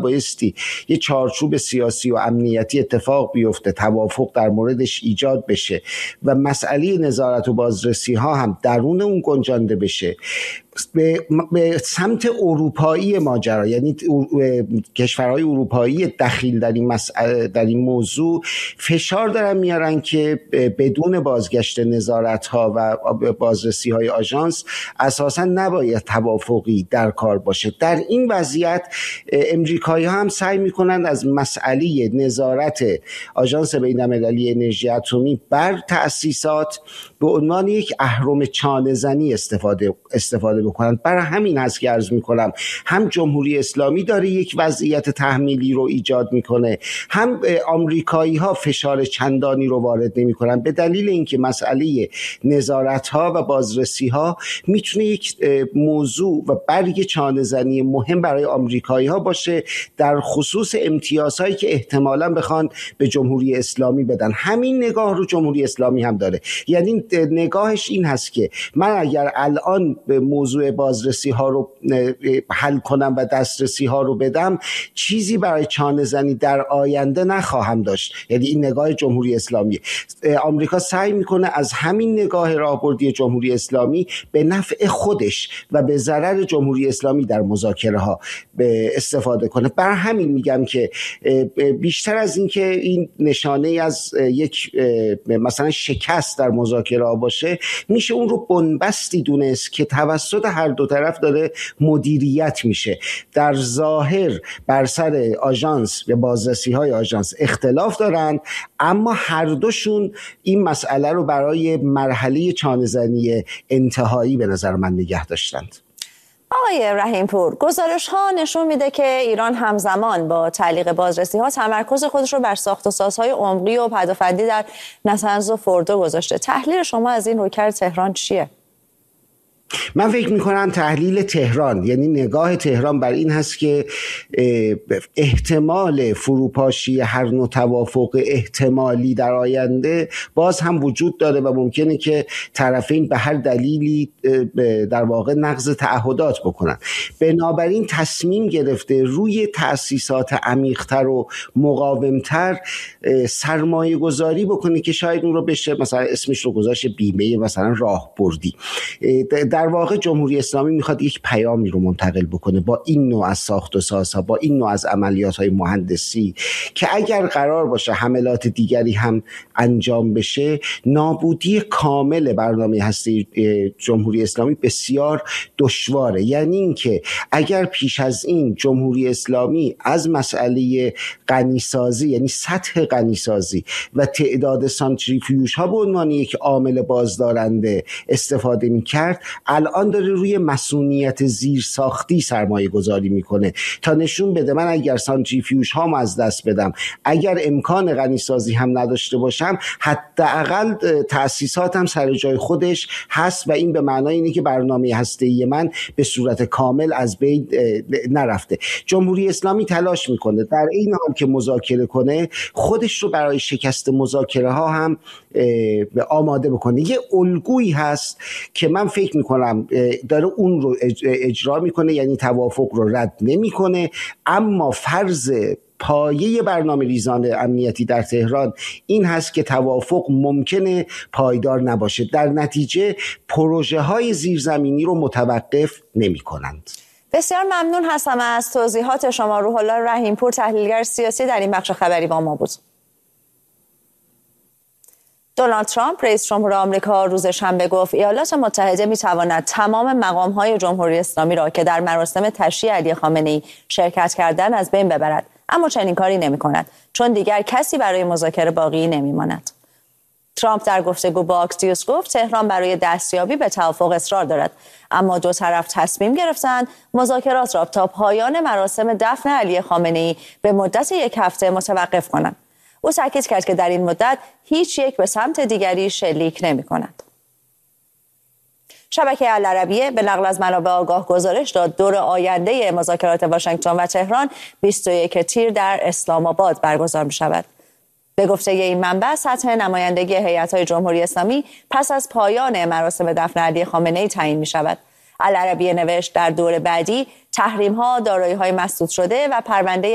بایستی یه چارچوب سیاسی و امنیتی اتفاق بیفته، توافق در موردش ایجاد بشه و مسئله نظارت و بازرسی ها هم درون اون گنجانده بشه، به سمت اروپایی ماجرا، یعنی کشورهای اروپایی دخیل در این موضوع فشار دارن میارن که بدون بازگشت نظارت ها و بازرسی های آژانس اساسا نباید توافقی در کار باشه. در این وضعیت امریکایی ها هم سعی میکنن از مسئله نظارت آژانس بین‌المللی انرژی اتمی بر تأسیسات به عنوان یک اهرم چانه‌زنی استفاده بکنن. برای همین هست که عرض میکنم هم جمهوری اسلامی داره یک وضعیت تحمیلی رو ایجاد میکنه، هم آمریکایی ها فشار چندانی رو وارد نمیکنن، به دلیل اینکه مسئله نظارت ها و بازرسی ها میتونه یک موضوع و برگ چانه‌زنی مهم برای آمریکایی ها باشه در خصوص امتیازهایی که احتمالاً بخوان به جمهوری اسلامی بدن. همین نگاه رو جمهوری اسلامی هم داره، یعنی نگاهش این هست که من اگر الان به موضوع بازرسی ها رو حل کنم و دسترسی ها رو بدم، چیزی برای چانه‌زنی در آینده نخواهم داشت. یعنی این نگاه جمهوری اسلامی. آمریکا سعی میکنه از همین نگاه راهبردی جمهوری اسلامی به نفع خودش و به ضرر جمهوری اسلامی در مذاکره ها استفاده کنه. بر همین میگم که بیشتر از این که این نشانه از یک مثلا شکست در مذاکره ها باشه، میشه اون رو بنبستی دونست که توسط هر دو طرف داره مدیریت میشه. در ظاهر بر سر آژانس و بازرسی های آژانس اختلاف دارند، اما هر دوشون این مسئله رو برای مرحله چانه‌زنی انتهایی به نظر من نگه داشتند. آقای رحیم‌پور، گزارش ها نشون میده که ایران همزمان با تعلیق بازرسی ها تمرکز خودش رو بر ساخت و سازهای عمقی و پدافندی در نطنز و فردو گذاشته. تحلیل شما از این رویکرد تهران چیه؟ من فکر میکنم تحلیل تهران، یعنی نگاه تهران بر این هست که احتمال فروپاشی هر نوع توافق احتمالی در آینده باز هم وجود داره و ممکنه که طرفین به هر دلیلی در واقع نقض تعهدات بکنن. بنابراین تصمیم گرفته روی تأسیسات عمیق‌تر و مقاومتر سرمایه گذاری بکنه که شاید اون رو بشه مثلا اسمش رو گذاشت بیمه مثلا راهبردی. در واقع جمهوری اسلامی میخواد یک پیامی رو منتقل بکنه با این نوع از ساخت و سازها، با این نوع از عملیات‌های مهندسی، که اگر قرار باشه حملات دیگری هم انجام بشه، نابودی کامل برنامه هسته جمهوری اسلامی بسیار دشواره. یعنی اینکه اگر پیش از این جمهوری اسلامی از مسئله غنیسازی، یعنی سطح غنیسازی و تعداد سانتریفیوژ ها به عنوان یک عامل بازدارنده استفاده میکرد، الان داره روی مسئولیت زیرساختی سرمایه گذاری میکنه تا نشون بده من اگر سانتریفیوژ هام از دست بدم، اگر امکان غنیسازی هم نداشته باشم، حداقل تأسیساتم سر جای خودش هست و این به معنای اینه که برنامه هسته‌ای من به صورت کامل از بین نرفته. جمهوری اسلامی تلاش میکنه در این حال که مذاکره کنه خودش رو برای شکست مذاکره ها هم آماده بکنه. یه الگویی هست که من فکر میکنم داره اون رو اجرا میکنه، یعنی توافق رو رد نمیکنه، اما فرض پایه برنامه ریزان امنیتی در تهران این هست که توافق ممکنه پایدار نباشه. در نتیجه پروژه های زیرزمینی رو متوقف نمی کنند. بسیار ممنون هستم از توضیحات شما. روح الله رحیم‌پور، تحلیلگر سیاسی، در این بخش خبری با ما بود. دونالد ترامپ رئیس جمهور آمریکا روز شنبه گفت ایالات متحده می‌تواند تمام مقام‌های جمهوری اسلامی را که در مراسم تشییع علی خامنه‌ای شرکت کردند از بین ببرد، اما چنین کاری نمی‌کند چون دیگر کسی برای مذاکره باقی نمی‌ماند. ترامپ در گفتگو با اکسیوس گفت تهران برای دستیابی به توافق اصرار دارد، اما دو طرف تصمیم گرفتند مذاکرات را تا پایان مراسم دفن علی خامنه‌ای به مدت 1 هفته متوقف کنند. او تاکید کرد که در این مدت هیچ یک به سمت دیگری شلیک نمی‌کند. شبکه العربیه به نقل از منابع آگاه گزارش داد دور آینده مذاکرات واشنگتن و تهران 21 تیر در اسلام آباد برگزار می‌شود. به گفته این منبع سطح نمایندگی هیئت‌های جمهوری اسلامی پس از پایان مراسم دفن علی خامنه‌ای تعیین می‌شود. العربیه نوشت در دور بعدی تحریم‌ها، دارایی‌های مسدود شده و پرونده